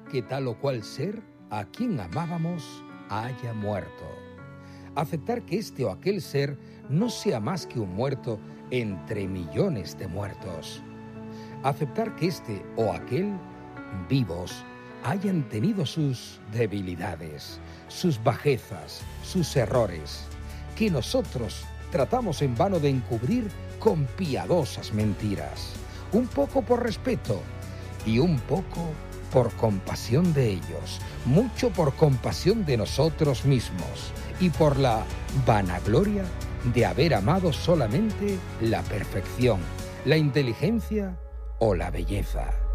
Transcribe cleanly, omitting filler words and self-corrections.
que tal o cual ser, a quien amábamos, haya muerto. Aceptar que este o aquel ser no sea más que un muerto entre millones de muertos. Aceptar que este o aquel, vivos, hayan tenido sus debilidades, sus bajezas, sus errores, que nosotros tratamos en vano de encubrir con piadosas mentiras, un poco por respeto y un poco por compasión de ellos, mucho por compasión de nosotros mismos y por la vanagloria de haber amado solamente la perfección, la inteligencia o la belleza.